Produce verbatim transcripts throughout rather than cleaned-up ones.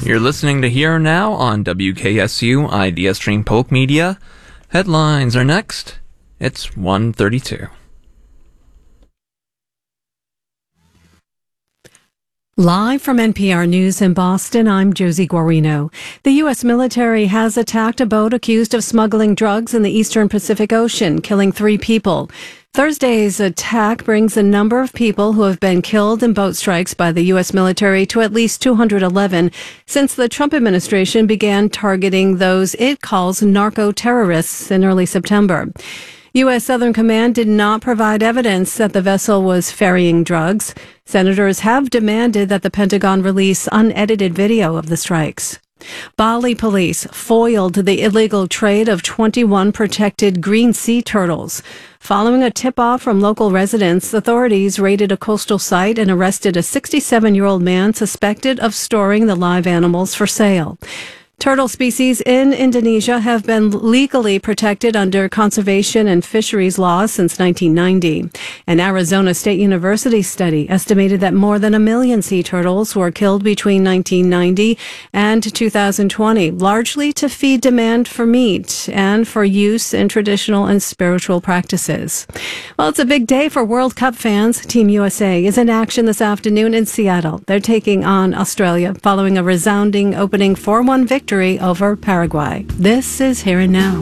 You're listening to Here Now on W K S U Idea Stream Polk Media. Headlines are next. It's one thirty-two. Live from N P R News in Boston, I'm Josie Guarino. The U S military has attacked a boat accused of smuggling drugs in the eastern Pacific Ocean, killing three people. Thursday's attack brings the number of people who have been killed in boat strikes by the U S military to at least two hundred eleven since the Trump administration began targeting those it calls narco-terrorists in early September. U S. Southern Command did not provide evidence that the vessel was ferrying drugs. Senators have demanded that the Pentagon release unedited video of the strikes. Bali police foiled the illegal trade of twenty-one protected green sea turtles. Following a tip-off from local residents, authorities raided a coastal site and arrested a sixty-seven-year-old man suspected of storing the live animals for sale. Turtle species in Indonesia have been legally protected under conservation and fisheries laws since nineteen ninety. An Arizona State University study estimated that more than a million sea turtles were killed between nineteen ninety and two thousand twenty, largely to feed demand for meat and for use in traditional and spiritual practices. Well, it's a big day for World Cup fans. Team U S A is in action this afternoon in Seattle. They're taking on Australia following a resounding opening four one victory over Paraguay. This is Here and Now.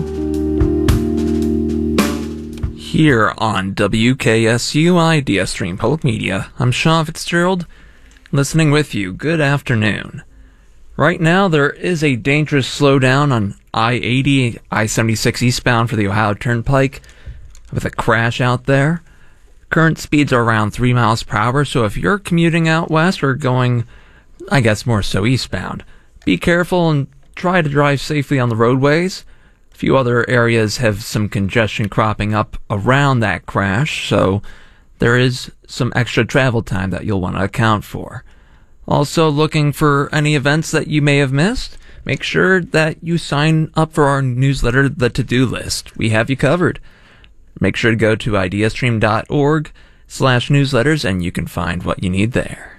Here on W K S U Idea Stream Polk Media, I'm Sean Fitzgerald, listening with you. Good afternoon. Right now, there is a dangerous slowdown on I eighty, I seventy-six eastbound for the Ohio Turnpike with a crash out there. Current speeds are around three miles per hour, so if you're commuting out west or going, I guess more so eastbound, be careful and try to drive safely on the roadways. A few other areas have some congestion cropping up around that crash, so there is some extra travel time that you'll want to account for. Also, looking for any events that you may have missed, make sure that you sign up for our newsletter, The To-Do List. We have you covered. Make sure to go to ideastream dot org slash newsletters and you can find what you need there.